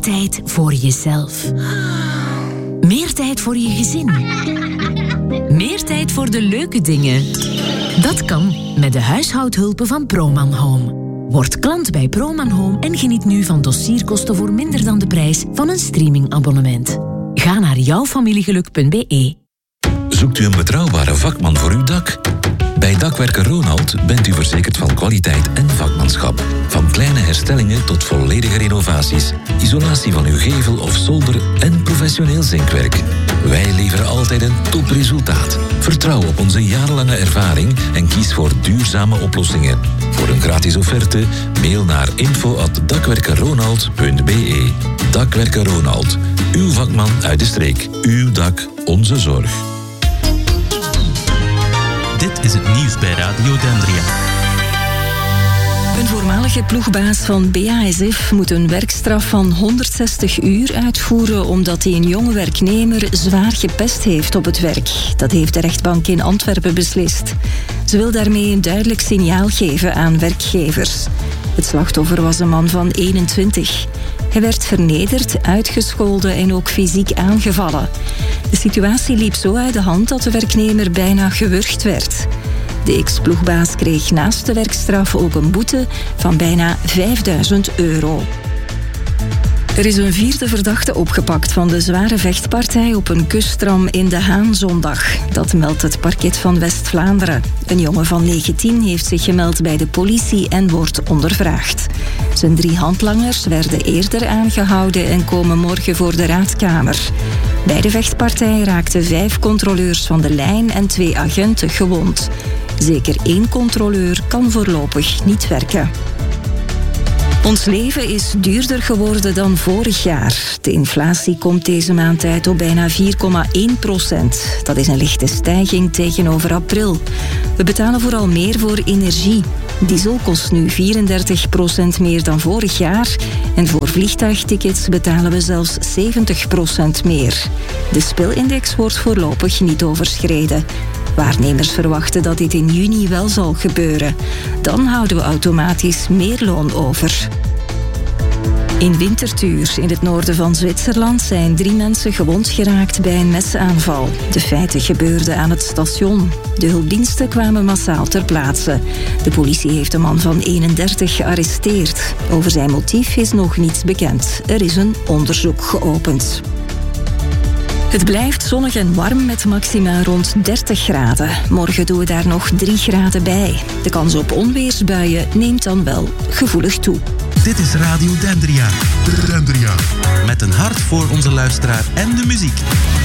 tijd voor jezelf. Meer tijd voor je gezin. Meer tijd voor de leuke dingen. Dat kan met de huishoudhulpen van Proman Home. Word klant bij Proman Home en geniet nu van dossierkosten voor minder dan de prijs van een streamingabonnement. Ga naar jouwfamiliegeluk.be. Zoekt u een betrouwbare vakman voor uw dak? Bij Dakwerker Ronald bent u verzekerd van kwaliteit en vakmanschap. Van kleine herstellingen tot volledige renovaties, isolatie van uw gevel of zolder en professioneel zinkwerk. Wij leveren altijd een topresultaat. Vertrouw op onze jarenlange ervaring en kies voor duurzame oplossingen. Voor een gratis offerte, mail naar info@dakwerkerronald.be. Dakwerker Ronald, uw vakman uit de streek. Uw dak, onze zorg. Dit is het nieuws bij Radio Dendria. Een voormalige ploegbaas van BASF moet een werkstraf van 160 uur uitvoeren omdat hij een jonge werknemer zwaar gepest heeft op het werk. Dat heeft de rechtbank in Antwerpen beslist. Ze wil daarmee een duidelijk signaal geven aan werkgevers. Het slachtoffer was een man van 21. Hij werd vernederd, uitgescholden en ook fysiek aangevallen. De situatie liep zo uit de hand dat de werknemer bijna gewurgd werd. De ex-ploegbaas kreeg naast de werkstraf ook een boete van bijna €5.000. Er is een 4e verdachte opgepakt van de zware vechtpartij op een kusttram in De Haan zondag. Dat meldt het parket van West-Vlaanderen. Een jongen van 19 heeft zich gemeld bij de politie en wordt ondervraagd. Zijn 3 handlangers werden eerder aangehouden en komen morgen voor de raadkamer. Bij de vechtpartij raakten 5 controleurs van de lijn en 2 agenten gewond. Zeker 1 controleur kan voorlopig niet werken. Ons leven is duurder geworden dan vorig jaar. De inflatie komt deze maand uit op bijna 4,1%. Dat is een lichte stijging tegenover april. We betalen vooral meer voor energie. Diesel kost nu 34% meer dan vorig jaar. En voor vliegtuigtickets betalen we zelfs 70% meer. De speelindex wordt voorlopig niet overschreden. Waarnemers verwachten dat dit in juni wel zal gebeuren. Dan houden we automatisch meer loon over. In Winterthur, in het noorden van Zwitserland, zijn 3 mensen gewond geraakt bij een mesaanval. De feiten gebeurden aan het station. De hulpdiensten kwamen massaal ter plaatse. De politie heeft een man van 31 gearresteerd. Over zijn motief is nog niets bekend. Er is een onderzoek geopend. Het blijft zonnig en warm met maxima rond 30 graden. Morgen doen we daar nog 3 graden bij. De kans op onweersbuien neemt dan wel gevoelig toe. Dit is Radio Dendria. Dendria. Met een hart voor onze luisteraar en de muziek.